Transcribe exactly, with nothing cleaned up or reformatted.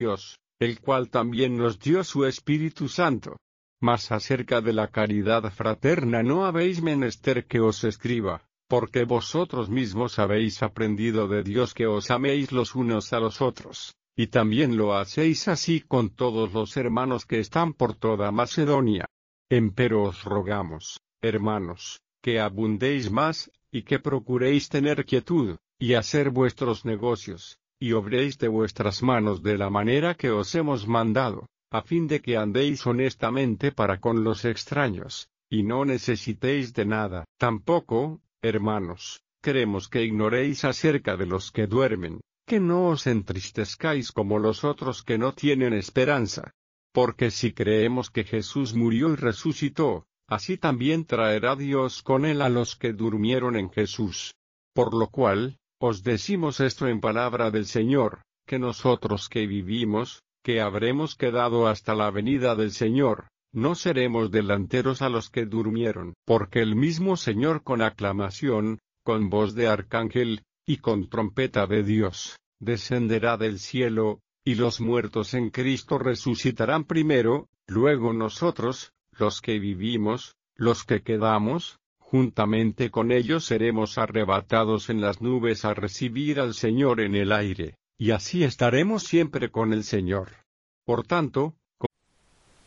Dios, el cual también nos dio su Espíritu Santo. Mas acerca de la caridad fraterna no habéis menester que os escriba, porque vosotros mismos habéis aprendido de Dios que os améis los unos a los otros, y también lo hacéis así con todos los hermanos que están por toda Macedonia. Empero os rogamos, hermanos, que abundéis más, y que procuréis tener quietud, y hacer vuestros negocios, y obréis de vuestras manos de la manera que os hemos mandado, a fin de que andéis honestamente para con los extraños, y no necesitéis de nada. Tampoco, hermanos, queremos que ignoréis acerca de los que duermen, que no os entristezcáis como los otros que no tienen esperanza. Porque si creemos que Jesús murió y resucitó, así también traerá Dios con él a los que durmieron en Jesús. Por lo cual, os decimos esto en palabra del Señor, que nosotros que vivimos, que habremos quedado hasta la venida del Señor, no seremos delanteros a los que durmieron. Porque el mismo Señor con aclamación, con voz de arcángel, y con trompeta de Dios, descenderá del cielo, y los muertos en Cristo resucitarán primero, luego nosotros, los que vivimos, los que quedamos, juntamente con ellos seremos arrebatados en las nubes a recibir al Señor en el aire, y así estaremos siempre con el Señor. Por tanto,